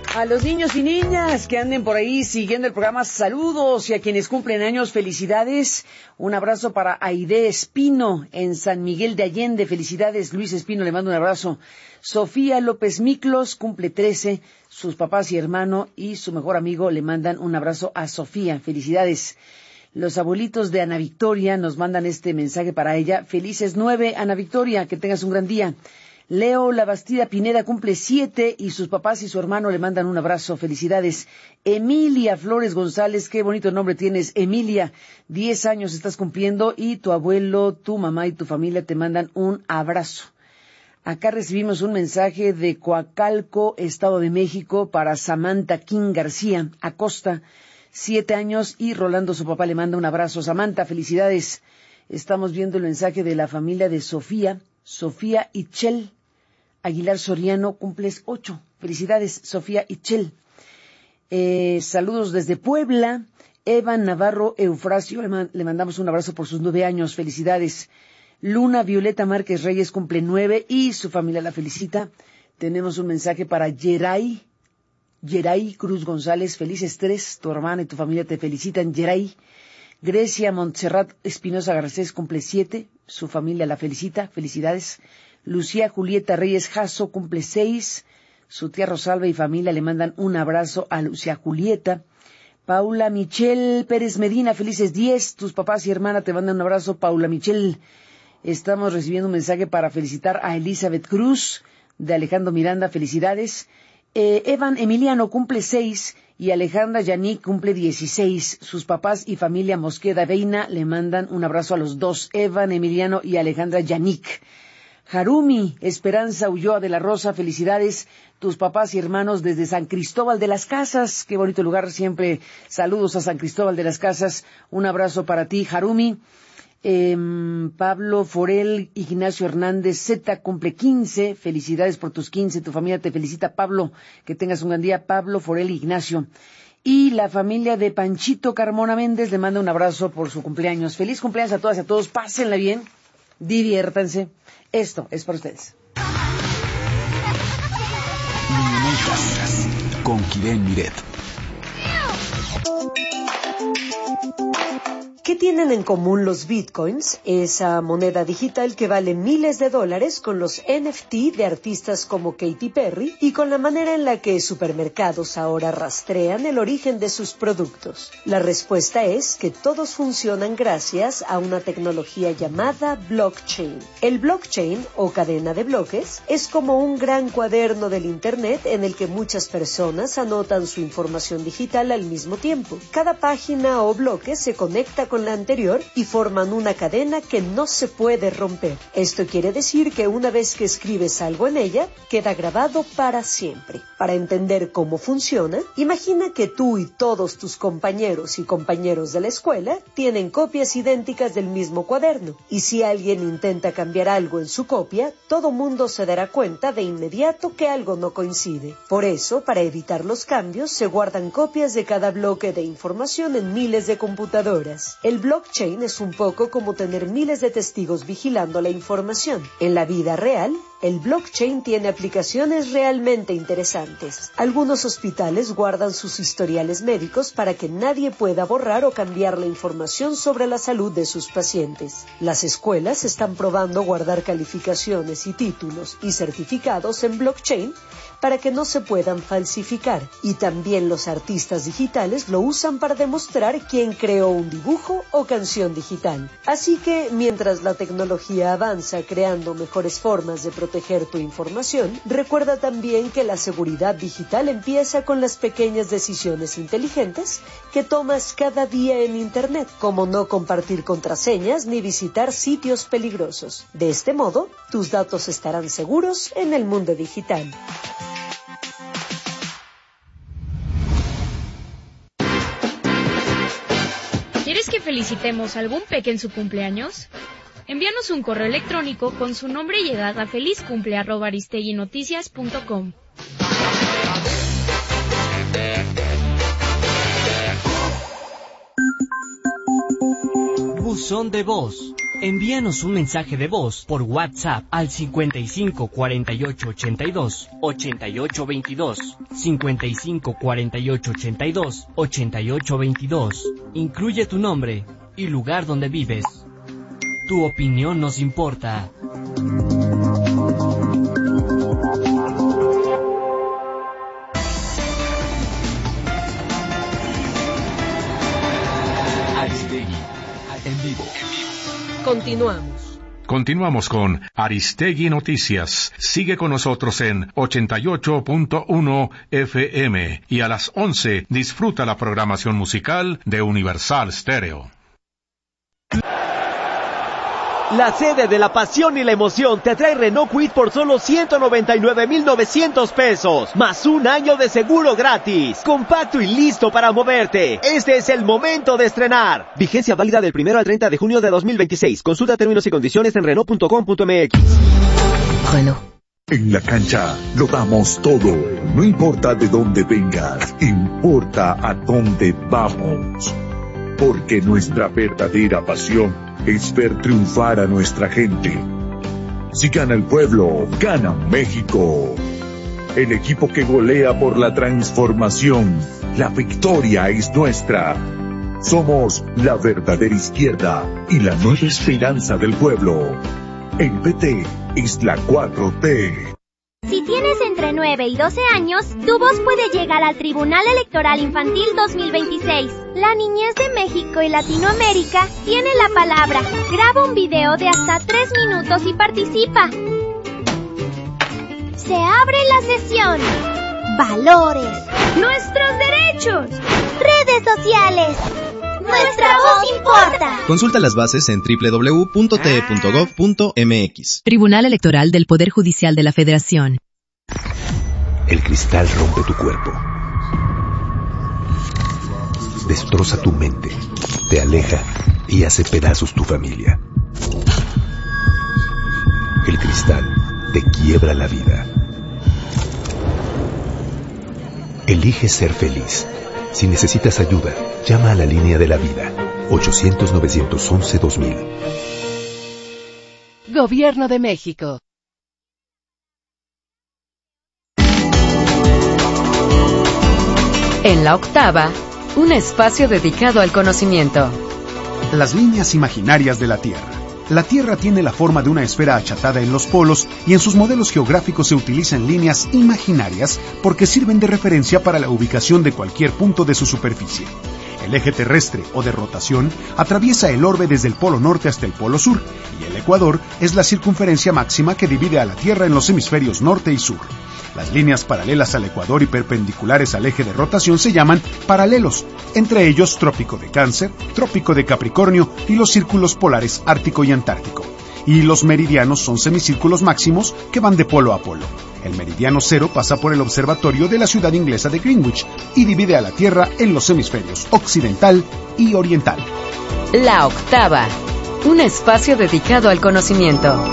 A los niños y niñas que anden por ahí siguiendo el programa, saludos, y a quienes cumplen años, felicidades. Un abrazo para Aide Espino en San Miguel de Allende, felicidades. Luis Espino le mando un abrazo. Sofía López Miklos cumple 13, sus papás y hermano y su mejor amigo le mandan un abrazo a Sofía, felicidades. Los abuelitos de Ana Victoria nos mandan este mensaje para ella. Felices 9, Ana Victoria, que tengas un gran día. Leo Labastida Pineda cumple 7 y sus papás y su hermano le mandan un abrazo. Felicidades. Emilia Flores González, qué bonito nombre tienes, Emilia. 10 años estás cumpliendo y tu abuelo, tu mamá y tu familia te mandan un abrazo. Acá recibimos un mensaje de Coacalco, Estado de México, para Samantha King García Acosta. 7 años y Rolando, su papá, le manda un abrazo. Samantha, felicidades. Estamos viendo el mensaje de la familia de Sofía Ichel Aguilar Soriano, cumples 8. Felicidades, Sofía Ichel. Saludos desde Puebla. Evan Navarro Eufrasio, le mandamos un abrazo por sus 9 años. Felicidades. Luna Violeta Márquez Reyes cumple 9 y su familia la felicita. Tenemos un mensaje para Yeray Cruz González, felices 3, tu hermana y tu familia te felicitan, Yeray. Grecia Montserrat Espinosa Garcés cumple 7, su familia la felicita, felicidades. Lucía Julieta Reyes Jasso cumple 6, su tía Rosalba y familia le mandan un abrazo a Lucía Julieta. Paula Michelle Pérez Medina, felices 10, tus papás y hermana te mandan un abrazo, Paula Michelle. Estamos recibiendo un mensaje para felicitar a Elizabeth Cruz, de Alejandro Miranda, felicidades. Evan Emiliano cumple 6 y Alejandra Yannick cumple 16. Sus papás y familia Mosqueda Veina le mandan un abrazo a los dos, Evan Emiliano y Alejandra Yannick. Harumi Esperanza Ulloa de la Rosa, felicidades. Tus papás y hermanos desde San Cristóbal de las Casas, qué bonito lugar, siempre saludos a San Cristóbal de las Casas. Un abrazo para ti, Harumi. Pablo Forel Ignacio Hernández Z cumple 15, felicidades por tus 15, tu familia te felicita, Pablo, que tengas un gran día, Pablo Forel Ignacio. Y la familia de Panchito Carmona Méndez le manda un abrazo por su cumpleaños. Feliz cumpleaños a todas y a todos, pásenla bien, diviértanse, esto es para ustedes. Con Kiren Miret. ¿Qué tienen en común los bitcoins, esa moneda digital que vale miles de dólares, con los NFT de artistas como Katy Perry y con la manera en la que supermercados ahora rastrean el origen de sus productos? La respuesta es que todos funcionan gracias a una tecnología llamada blockchain. El blockchain, o cadena de bloques, es como un gran cuaderno del Internet en el que muchas personas anotan su información digital al mismo tiempo. Cada página o bloque se conecta con la anterior y forman una cadena que no se puede romper. Esto quiere decir que una vez que escribes algo en ella, queda grabado para siempre. Para entender cómo funciona, imagina que tú y todos tus compañeros y compañeros de la escuela tienen copias idénticas del mismo cuaderno, y si alguien intenta cambiar algo en su copia, todo mundo se dará cuenta de inmediato que algo no coincide. Por eso, para evitar los cambios, se guardan copias de cada bloque de información en miles de computadoras. El blockchain es un poco como tener miles de testigos vigilando la información. En la vida real, el blockchain tiene aplicaciones realmente interesantes. Algunos hospitales guardan sus historiales médicos para que nadie pueda borrar o cambiar la información sobre la salud de sus pacientes. Las escuelas están probando guardar calificaciones y títulos y certificados en blockchain para que no se puedan falsificar. Y también los artistas digitales lo usan para demostrar quién creó un dibujo o canción digital. Así que, mientras la tecnología avanza creando mejores formas de proteger tu información, recuerda también que la seguridad digital empieza con las pequeñas decisiones inteligentes que tomas cada día en Internet, como no compartir contraseñas ni visitar sitios peligrosos. De este modo, tus datos estarán seguros en el mundo digital. ¿Quieres que felicitemos a algún peque en su cumpleaños? Envíanos un correo electrónico con su nombre y edad a felizcumple@aristeguinoticias.com. Buzón de voz. Envíanos un mensaje de voz por WhatsApp al 55 48 82 88 22. 55 48 82 88 22. Incluye tu nombre y lugar donde vives. Tu opinión nos importa. Aristegui, en vivo. Continuamos con Aristegui Noticias. Sigue con nosotros en 88.1 FM y a las 11 disfruta la programación musical de Universal Stereo. La sede de la pasión y la emoción te trae Renault Kwid por solo 199,900 pesos, más un año de seguro gratis. Compacto y listo para moverte. Este es el momento de estrenar. Vigencia válida del 1 al 30 de junio de 2026. Consulta términos y condiciones en Renault.com.mx. Renault. En la cancha lo damos todo. No importa de dónde vengas, importa a dónde vamos. Porque nuestra verdadera pasión es ver triunfar a nuestra gente. Si gana el pueblo, gana México. El equipo que golea por la transformación. La victoria es nuestra. Somos la verdadera izquierda y la nueva esperanza del pueblo. El PT es la 4T. Si tienes entre 9 y 12 años, tu voz puede llegar al Tribunal Electoral Infantil 2026. La niñez de México y Latinoamérica tiene la palabra. Graba un video de hasta 3 minutos y participa. Se abre la sesión. Valores. Nuestros derechos. Redes sociales. Nuestra voz importa. Consulta las bases en www.te.gov.mx. Tribunal Electoral del Poder Judicial de la Federación. El cristal rompe tu cuerpo. Destroza tu mente. Te aleja y hace pedazos tu familia. El cristal te quiebra la vida. Elige ser feliz. Si necesitas ayuda, llama a la línea de la vida, 800-911-2000. Gobierno de México. En la octava, un espacio dedicado al conocimiento. Las líneas imaginarias de la Tierra. La Tierra tiene la forma de una esfera achatada en los polos y en sus modelos geográficos se utilizan líneas imaginarias porque sirven de referencia para la ubicación de cualquier punto de su superficie. El eje terrestre o de rotación atraviesa el orbe desde el polo norte hasta el polo sur y el ecuador es la circunferencia máxima que divide a la Tierra en los hemisferios norte y sur. Las líneas paralelas al ecuador y perpendiculares al eje de rotación se llaman paralelos, entre ellos Trópico de Cáncer, Trópico de Capricornio y los círculos polares Ártico y Antártico. Y los meridianos son semicírculos máximos que van de polo a polo. El meridiano cero pasa por el observatorio de la ciudad inglesa de Greenwich y divide a la Tierra en los hemisferios occidental y oriental. La octava, un espacio dedicado al conocimiento.